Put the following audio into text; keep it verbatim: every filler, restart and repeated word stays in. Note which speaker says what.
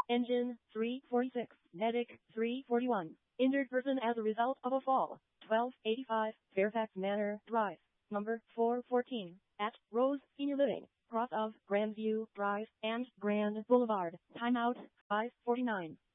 Speaker 1: Engine, three forty-six. Medic, three forty-one. Injured person as a result of a fall, twelve eighty-five. Fairfax Manor Drive, number four fourteen, at Rose Senior Living, cross of Grandview Drive and Grand Boulevard. Timeout, five forty-nine.